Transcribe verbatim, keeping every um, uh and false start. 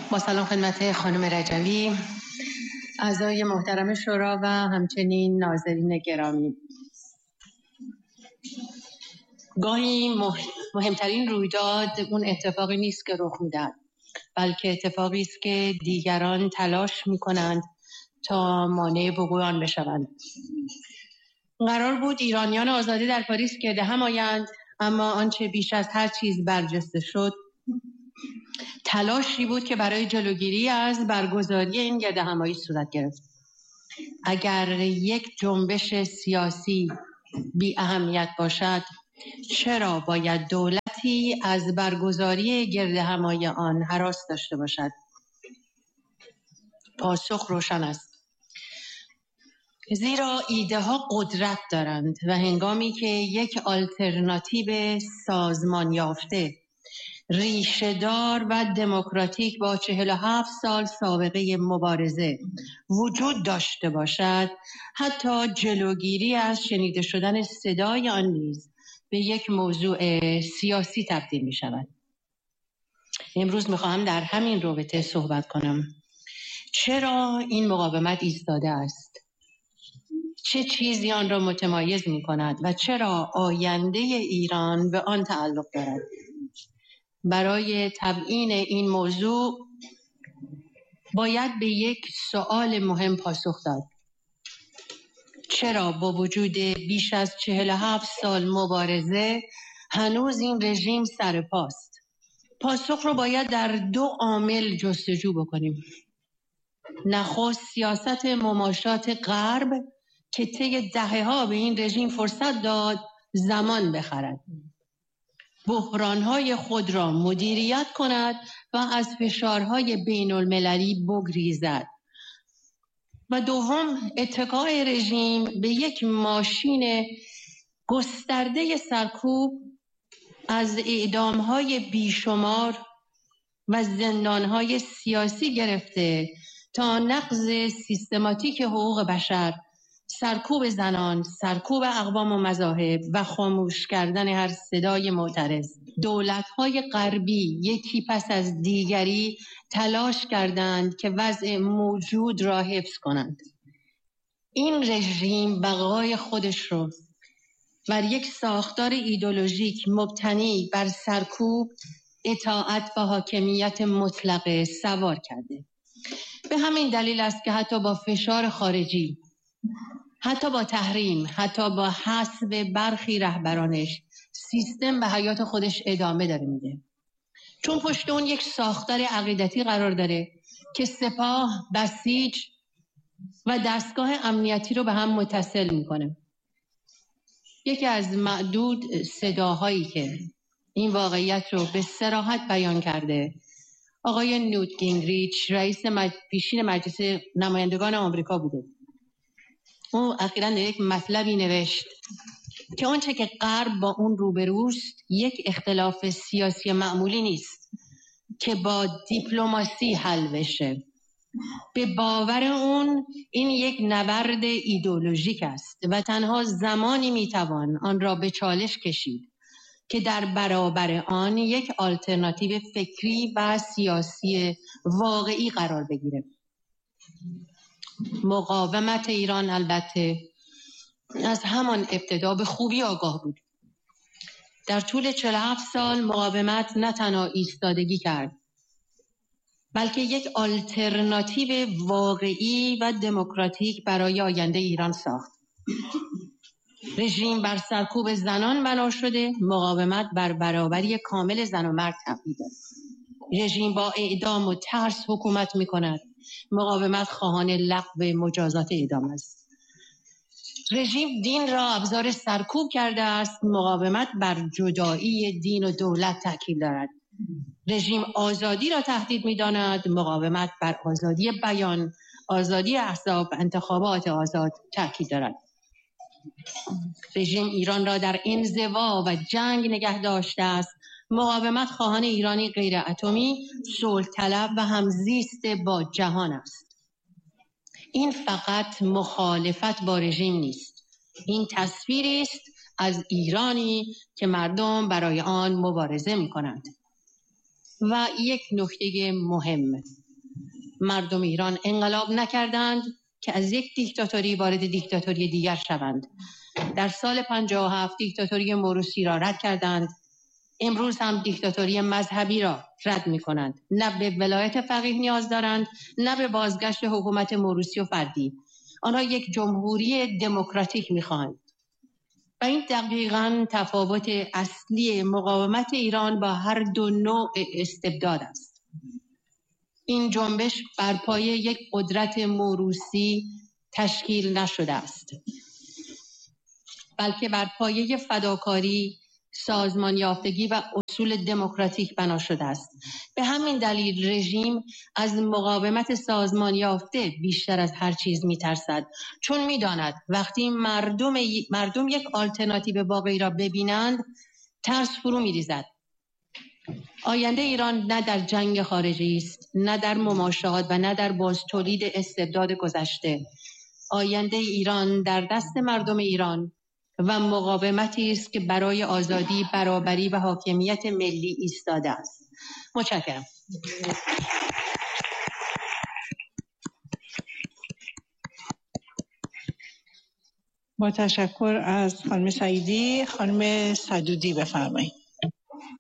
با سلام خدمت خانم رجوی، اعضای محترم شورا و همچنین ناظرین گرامی. گاهی مهمترین رویداد اون اتفاقی نیست که رخ میدهد، بلکه اتفاقی است که دیگران تلاش میکنند تا مانع وقوع آن بشوند. قرار بود ایرانیان آزادی در پاریس گرد هم آیند، اما آنچه بیش از هر چیز برجسته شد تلاشی بود که برای جلوگیری از برگزاری این گرد همایی صورت گرفت. اگر یک جنبش سیاسی بی اهمیت باشد، چرا باید دولتی از برگزاری گرد همایی آن هراس داشته باشد؟ پاسخ روشن است. زیرا ایده ها قدرت دارند و هنگامی که یک آلترناتیو سازمان یافته، ریشه‌دار و دموکراتیک با چهل و هفت سال سابقه مبارزه وجود داشته باشد، حتی جلوگیری از شنیده شدن صدای آن نیز به یک موضوع سیاسی تبدیل می شود. امروز می خواهم در همین رابطه صحبت کنم. چرا این مقاومت ایستاده است؟ چه چیزی آن را متمایز می کند و چرا آینده ایران به آن تعلق دارد؟ برای تبیین این موضوع باید به یک سؤال مهم پاسخ داد. چرا با وجود بیش از چهل و هفت سال مبارزه هنوز این رژیم سر پاست؟ پاسخ رو باید در دو عامل جستجو بکنیم. نخست سیاست مماشات غرب که طی دهه‌ها به این رژیم فرصت داد زمان بخرد، بحران‌های خود را مدیریت کند و از فشارهای بین المللی بگریزد. و دوم، اتکای رژیم به یک ماشین گسترده سرکوب از اعدام‌های بیشمار و زندان‌های سیاسی گرفته تا نقض سیستماتیک حقوق بشر، سرکوب زنان، سرکوب اقوام و مذاهب و خاموش کردن هر صدای معترض. دولت‌های غربی یکی پس از دیگری تلاش کردند که وضع موجود را حفظ کنند. این رژیم بقای خودش رو بر یک ساختار ایدئولوژیک مبتنی بر سرکوب، اطاعت و حاکمیت مطلقه سوار کرده. به همین دلیل است که حتی با فشار خارجی، حتی با تحریم، حتی با حذف برخی رهبرانش، سیستم به حیات خودش ادامه داره میده. چون پشت اون یک ساختار عقیدتی قرار داره که سپاه، بسیج و دستگاه امنیتی رو به هم متصل میکنه. یکی از معدود صداهایی که این واقعیت رو به صراحت بیان کرده آقای نیوت گینگریچ، رئیس مج... پیشین مجلس نمایندگان آمریکا بوده. او اخیراً یک مطلبی نوشت که آنچه که غرب با اون روبروست یک اختلاف سیاسی معمولی نیست که با دیپلماسی حل بشه. به باور اون این یک نبرد ایدئولوژیک است و تنها زمانی میتوان آن را به چالش کشید که در برابر آن یک آلترناتیو فکری و سیاسی واقعی قرار بگیره. مقاومت ایران البته از همان ابتدا به خوبی آگاه بود. در طول چهل و هفت سال مقاومت نه تنها ایستادگی کرد، بلکه یک آلترناتیو واقعی و دموکراتیک برای آینده ایران ساخت. رژیم بر سرکوب زنان بنا شده، مقاومت بر برابری کامل زن و مرد تبنی دارد. رژیم با اعدام و ترس حکومت می کند، مقاومت خواهان لغو مجازات اعدام است. رژیم دین را ابزار سرکوب کرده است، مقاومت بر جدایی دین و دولت تاکید دارد. رژیم آزادی را تهدید می داند، مقاومت بر آزادی بیان، آزادی احزاب، انتخابات آزاد تاکید دارد. رژیم ایران را در انزوا و جنگ نگه داشته است، مقاومت خواهان ایرانی غیر اتمی، صلح طلب و همزیست با جهان است. این فقط مخالفت با رژیم نیست، این تصویری است از ایرانی که مردم برای آن مبارزه می کنند. و یک نکته مهم، مردم ایران انقلاب نکردند که از یک دیکتاتوری وارد دیکتاتوری دیگر شوند. در سال پنجاه و هفت دیکتاتوری موروثی را رد کردند، امروز هم دیکتاتوری مذهبی را رد می کنند. نه به ولایت فقیه نیاز دارند، نه به بازگشت حکومت موروثی و فردی. آنها یک جمهوری دموکراتیک می خواهند. و این دقیقاً تفاوت اصلی مقاومت ایران با هر دو نوع استبداد است. این جنبش بر پایه یک قدرت موروثی تشکیل نشده است، بلکه بر پایه فداکاری، سازمان یافتگی و اصول دموکراتیک بنا شده است. به همین دلیل رژیم از مقاومت سازمان یافته بیشتر از هر چیز می‌ترسد، چون می‌داند وقتی مردم مردم یک آلترناتیو واقعی را ببینند، ترس فرو می‌ریزد. آینده ایران نه در جنگ خارجی است، نه در مماشات و نه در بازتولید استبداد گذشته. آینده ایران در دست مردم ایران و مقاومتی است که برای آزادی، برابری و حاکمیت ملی ایستاده است. متشکرم. با تشکر از خانم سعیدی، خانم سدودی بفرمایید.